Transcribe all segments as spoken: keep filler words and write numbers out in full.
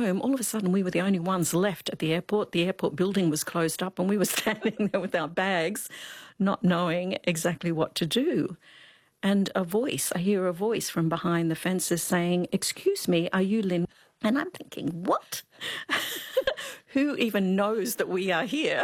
home, all of a sudden we were the only ones left at the airport. The airport building was closed up and we were standing there with our bags, not knowing exactly what to do. And a voice, I hear a voice from behind the fences saying, "Excuse me, are you Lynn?" And I'm thinking, what? Who even knows that we are here?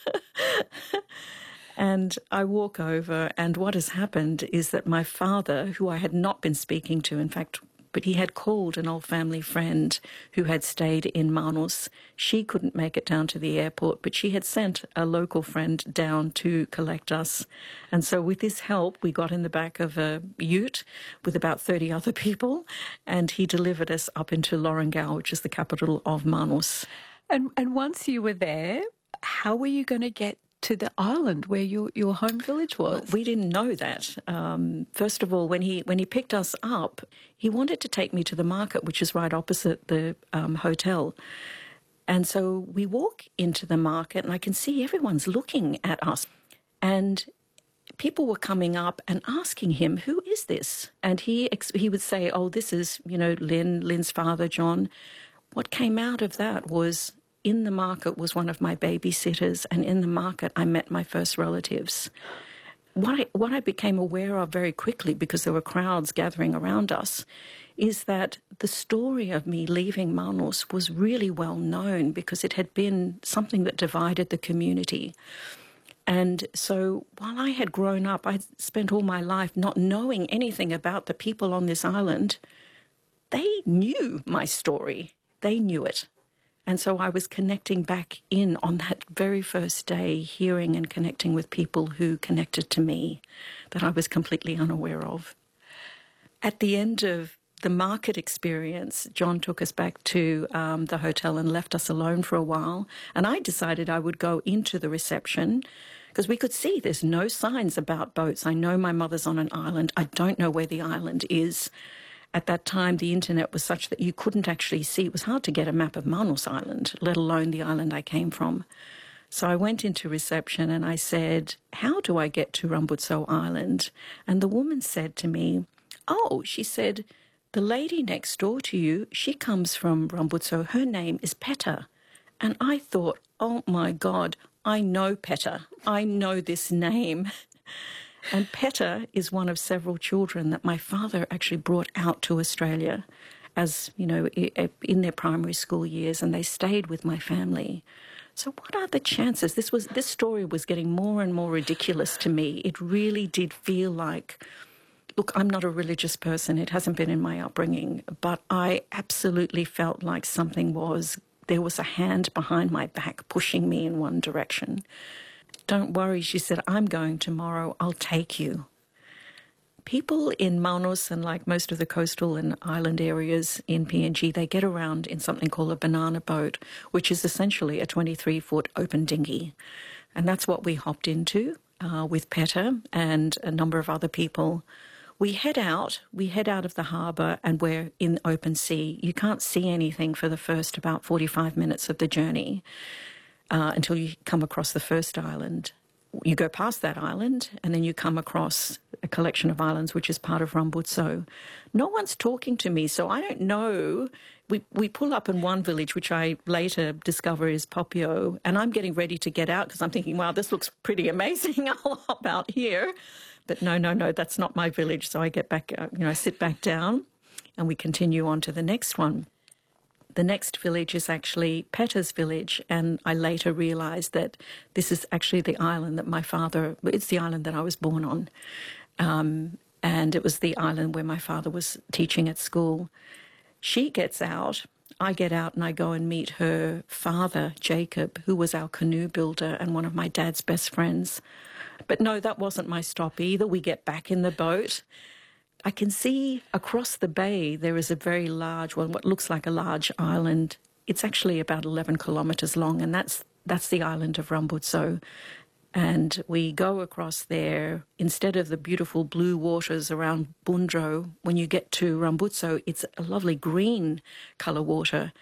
And I walk over, and what has happened is that my father, who I had not been speaking to, in fact, but he had called an old family friend who had stayed in Manus. She couldn't make it down to the airport, but she had sent a local friend down to collect us. And so with his help, we got in the back of a ute with about thirty other people, and he delivered us up into Lorengau, which is the capital of Manus. And, and once you were there, how were you going to get to the island where your, your home village was? We didn't know that. Um, first of all, when he when he picked us up, he wanted to take me to the market, which is right opposite the um, hotel. And so we walk into the market, and I can see everyone's looking at us. And people were coming up and asking him, "Who is this?" And he he would say, "Oh, this is, you know, Lynn, Lynn's father, John." What came out of that was, in the market was one of my babysitters, and in the market I met my first relatives. What I, what I became aware of very quickly, because there were crowds gathering around us, is that the story of me leaving Manus was really well known, because it had been something that divided the community. And so while I had grown up, I'd spent all my life not knowing anything about the people on this island. They knew my story. They knew it. And so I was connecting back in on that very first day, hearing and connecting with people who connected to me that I was completely unaware of. At the end of the market experience, John took us back to um, the hotel and left us alone for a while. And I decided I would go into the reception, because we could see there's no signs about boats. I know my mother's on an island. I don't know where the island is. At that time, the internet was such that you couldn't actually see. It was hard to get a map of Manus Island, let alone the island I came from. So I went into reception and I said, "How do I get to Rambutso Island?" And the woman said to me, "Oh," she said, "the lady next door to you, she comes from Rambutso. Her name is Peta." And I thought, oh my God, I know Peta. I know this name. And Peta is one of several children that my father actually brought out to Australia as, you know, in their primary school years, and they stayed with my family. So what are the chances? This was this story was getting more and more ridiculous to me. It really did feel like, look, I'm not a religious person. It hasn't been in my upbringing, but I absolutely felt like something was, there was a hand behind my back pushing me in one direction. "Don't worry," she said, "I'm going tomorrow. I'll take you." People in Manus, and like most of the coastal and island areas in P N G, they get around in something called a banana boat, which is essentially a twenty-three foot open dinghy. And that's what we hopped into uh, with Peta and a number of other people. We head out, we head out of the harbour, and we're in open sea. You can't see anything for the first about forty-five minutes of the journey. Uh, until you come across the first island. You go past that island, and then you come across a collection of islands, which is part of Rambutso. No one's talking to me, so I don't know. We we pull up in one village, which I later discover is Popio, and I'm getting ready to get out because I'm thinking, wow, this looks pretty amazing. I'll hop out here. But no, no, no, that's not my village. So I get back, uh, you know, I sit back down, and we continue on to the next one. The next village is actually Peta's village, and I later realised that this is actually the island that my father, it's the island that I was born on, um, and it was the island where my father was teaching at school. She gets out, I get out and I go and meet her father, Jacob, who was our canoe builder and one of my dad's best friends. But no, that wasn't my stop either. We get back in the boat. I can see across the bay there is a very large, well, what looks like a large island. It's actually about eleven kilometres long, and that's that's the island of Rambutso. And we go across there. Instead of the beautiful blue waters around Bundro, when you get to Rambutso, it's a lovely green colour water.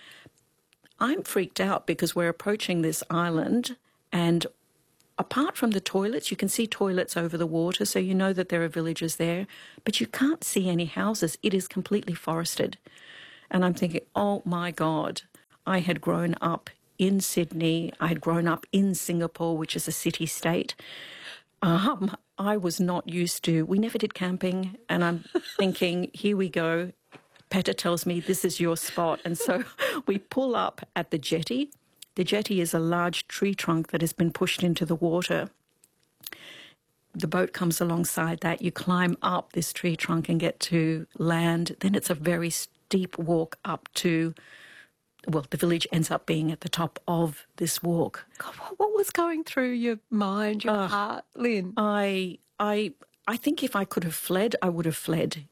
I'm freaked out because we're approaching this island, and apart from the toilets, you can see toilets over the water, so you know that there are villages there, but you can't see any houses. It is completely forested. And I'm thinking, oh my God, I had grown up in Sydney. I had grown up in Singapore, which is a city-state. Um, I was not used to, we never did camping, and I'm thinking, here we go. Petter tells me, this is your spot. And so we pull up at the jetty. The jetty is a large tree trunk that has been pushed into the water. The boat comes alongside that. You climb up this tree trunk and get to land. Then it's a very steep walk up to, well, the village ends up being at the top of this walk. God, what was going through your mind, your uh, heart, Lynn? I, I, I think if I could have fled, I would have fled.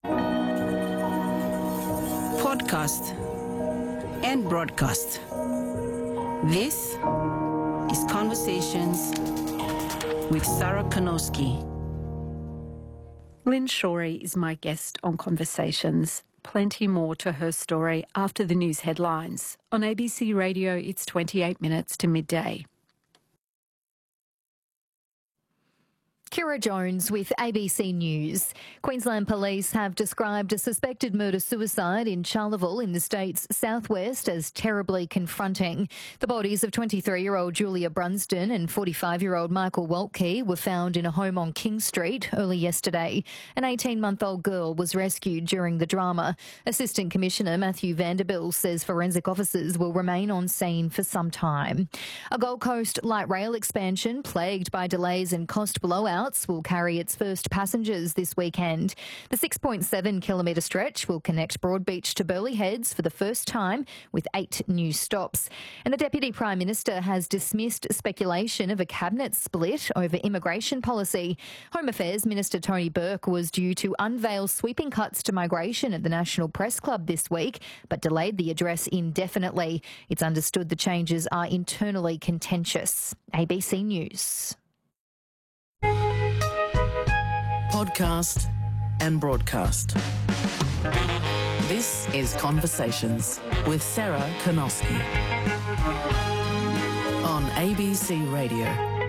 Podcast and broadcast. This is Conversations with Sarah Kanowski. Lynn Shorey is my guest on Conversations. Plenty more to her story after the news headlines. On A B C Radio, it's twenty-eight minutes to midday. Kira Jones with A B C News. Queensland Police have described a suspected murder-suicide in Charleville in the state's southwest as terribly confronting. The bodies of twenty-three-year-old Julia Brunsden and forty-five-year-old Michael Waltke were found in a home on King Street early yesterday. An eighteen-month-old girl was rescued during the drama. Assistant Commissioner Matthew Vanderbilt says forensic officers will remain on scene for some time. A Gold Coast light rail expansion plagued by delays and cost blowouts will carry its first passengers this weekend. The six point seven kilometre stretch will connect Broadbeach to Burleigh Heads for the first time with eight new stops. And the Deputy Prime Minister has dismissed speculation of a cabinet split over immigration policy. Home Affairs Minister Tony Burke was due to unveil sweeping cuts to migration at the National Press Club this week, but delayed the address indefinitely. It's understood the changes are internally contentious. A B C News. Podcast and broadcast. This is Conversations with Sarah Kanowski on A B C Radio.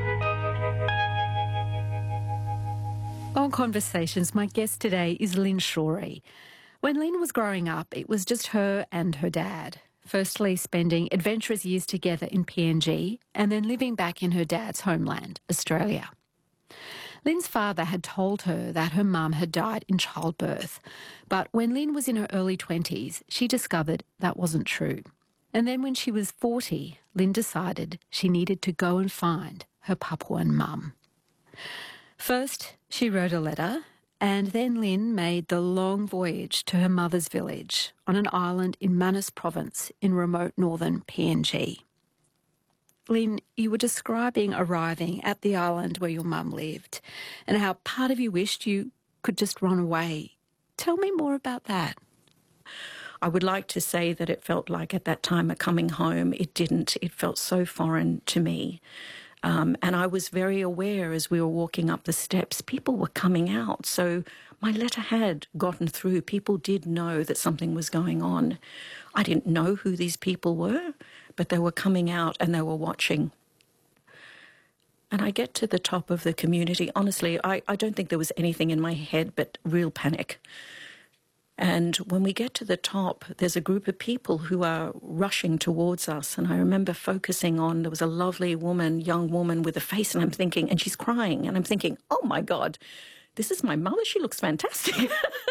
On Conversations, my guest today is Lynn Shorey. When Lynn was growing up, it was just her and her dad. Firstly, spending adventurous years together in P N G and then living back in her dad's homeland, Australia. Lynn's father had told her that her mum had died in childbirth, but when Lynn was in her early twenties, she discovered that wasn't true. And then when she was forty, Lynn decided she needed to go and find her Papuan mum. First, she wrote a letter, and then Lynn made the long voyage to her mother's village on an island in Manus Province in remote northern P N G. Lynn, you were describing arriving at the island where your mum lived and how part of you wished you could just run away. Tell me more about that. I would like to say that it felt like at that time a coming home. It didn't. It felt so foreign to me. Um, and I was very aware as we were walking up the steps, people were coming out. So my letter had gotten through. People did know that something was going on. I didn't know who these people were, but they were coming out and they were watching. And I get to the top of the community. Honestly, I, I don't think there was anything in my head but real panic. And when we get to the top, there's a group of people who are rushing towards us. And I remember focusing on, there was a lovely woman, young woman with a face, and I'm thinking, and she's crying. And I'm thinking, oh my God, this is my mother. She looks fantastic.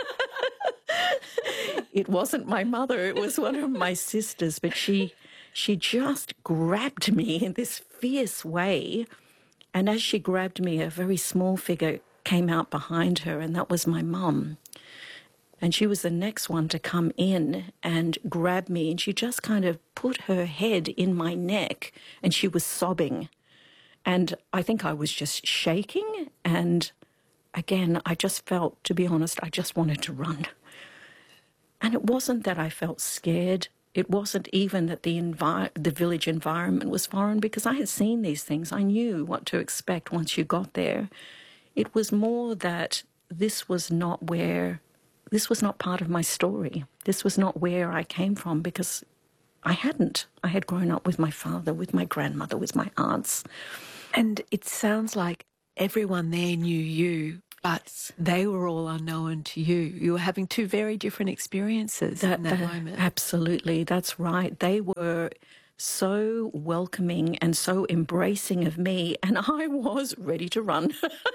It wasn't my mother. It was one of my sisters. But she, she just grabbed me in this fierce way. And as she grabbed me, a very small figure came out behind her, and that was my mum. And she was the next one to come in and grab me, and she just kind of put her head in my neck, and she was sobbing. And I think I was just shaking, and again, I just felt, to be honest, I just wanted to run. And it wasn't that I felt scared. It wasn't even that the envi- the village environment was foreign, because I had seen these things. I knew what to expect once you got there. It was more that this was not where... This was not part of my story. This was not where I came from, because I hadn't. I had grown up with my father, with my grandmother, with my aunts. And it sounds like everyone there knew you. but they were all unknown to you. You were having two very different experiences That, in that, that- moment. Absolutely, that's right. They were so welcoming and so embracing of me, and I was ready to run.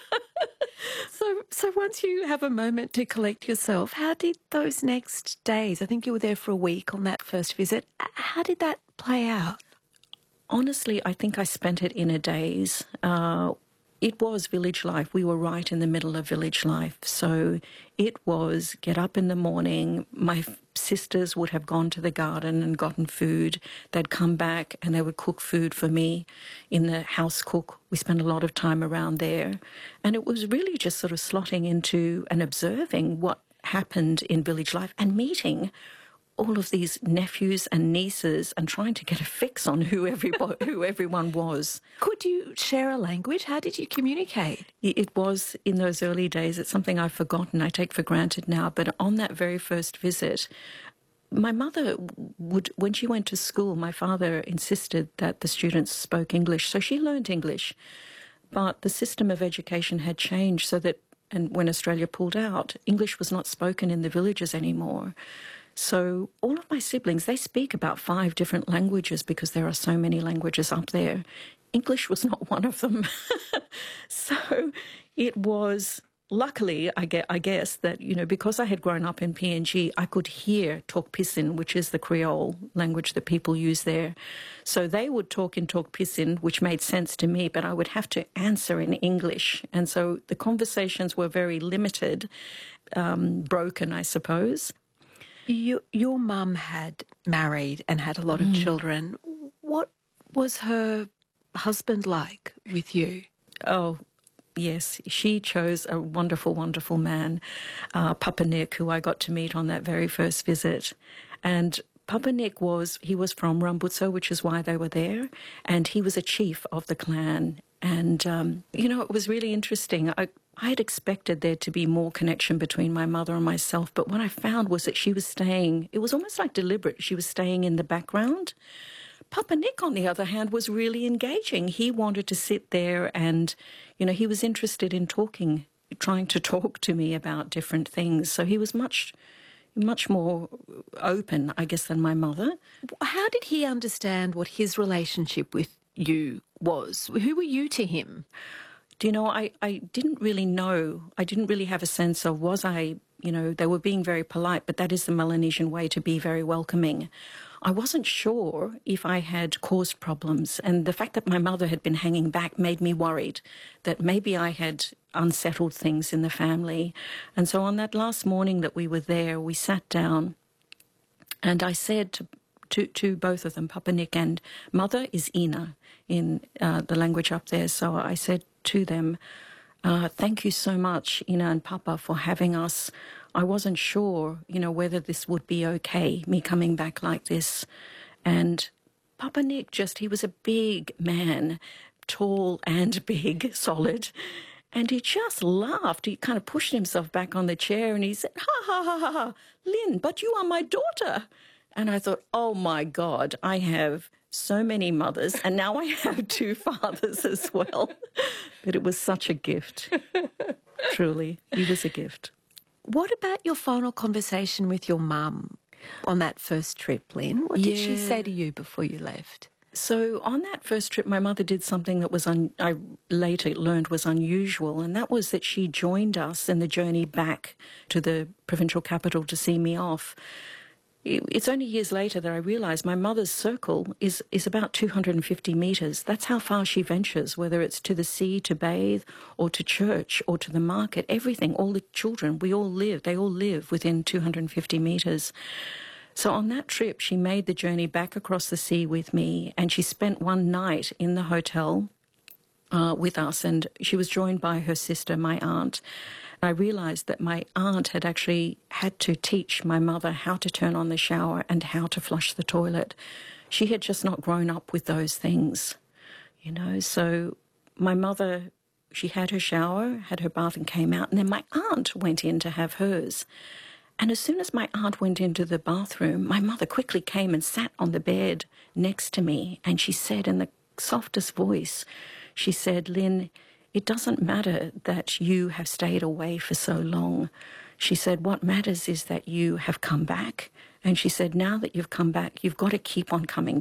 So, so once you have a moment to collect yourself, how did those next days, I think you were there for a week on that first visit, how did that play out? Honestly, I think I spent it in a daze. Uh, it was village life. We were right in the middle of village life. So it was get up in the morning. My f- sisters would have gone to the garden and gotten food. They'd come back and they would cook food for me in the house cook. We spent a lot of time around there. And it was really just sort of slotting into and observing what happened in village life and meeting all of these nephews and nieces and trying to get a fix on who everybody, who everyone was. Could you share a language? How did you communicate? It was in those early days. It's something I've forgotten. I take for granted now. But on that very first visit, my mother would, when she went to school, my father insisted that the students spoke English. So she learned English. But the system of education had changed so that, and when Australia pulled out, English was not spoken in the villages anymore. So all of my siblings, they speak about five different languages because there are so many languages up there. English was not one of them. So it was, luckily, I guess, I guess that, you know, because I had grown up in P N G, I could hear Tok Pisin, which is the Creole language that people use there. So they would talk in Tok Pisin, which made sense to me, but I would have to answer in English. And so the conversations were very limited, um, broken, I suppose. You, your mum had married and had a lot of mm. children. What was her husband like with you? Oh, yes. She chose a wonderful, wonderful man, uh, Papa Nick, who I got to meet on that very first visit. And Papa Nick was, he was from Rambutso, which is why they were there, and he was a chief of the clan. And, um, you know, it was really interesting. I, I had expected there to be more connection between my mother and myself, but what I found was that she was staying, it was almost like deliberate, she was staying in the background. Papa Nick, on the other hand, was really engaging. He wanted to sit there and, you know, he was interested in talking, trying to talk to me about different things. So he was much, much more open, I guess, than my mother. How did he understand what his relationship with you was? Who were you to him? Do you know, I, I didn't really know. I didn't really have a sense of, was I, you know, they were being very polite, but that is the Melanesian way to be very welcoming. I wasn't sure if I had caused problems, and the fact that my mother had been hanging back made me worried that maybe I had unsettled things in the family. And so on that last morning that we were there, we sat down and I said to To, to both of them, Papa Nick and Mother is Ina in uh, the language up there. So I said to them, uh, thank you so much, Ina and Papa, for having us. I wasn't sure, you know, whether this would be okay, me coming back like this. And Papa Nick just, he was a big man, tall and big, solid. And he just laughed. He kind of pushed himself back on the chair and he said, ha, ha, ha, ha, ha, Lynn, but you are my daughter. And I thought, oh, my God, I have so many mothers and now I have two fathers as well. But it was such a gift, truly. He was a gift. What about your final conversation with your mum on that first trip, Lynn? What did Yeah. she say to you before you left? So on that first trip, my mother did something that was un- I later learned was unusual, and that was that she joined us in the journey back to the provincial capital to see me off. It's only years later that I realised my mother's circle is, is about two hundred fifty metres. That's how far she ventures, whether it's to the sea to bathe or to church or to the market, everything, all the children, we all live, they all live within two hundred fifty metres. So on that trip, she made the journey back across the sea with me, and she spent one night in the hotel uh, with us, and she was joined by her sister, my aunt. I realised that my aunt had actually had to teach my mother how to turn on the shower and how to flush the toilet. She had just not grown up with those things, you know. So my mother, she had her shower, had her bath and came out, and then my aunt went in to have hers. And as soon as my aunt went into the bathroom, my mother quickly came and sat on the bed next to me, and she said in the softest voice, she said, Lynn, it doesn't matter that you have stayed away for so long. She said, what matters is that you have come back. And she said, now that you've come back, you've got to keep on coming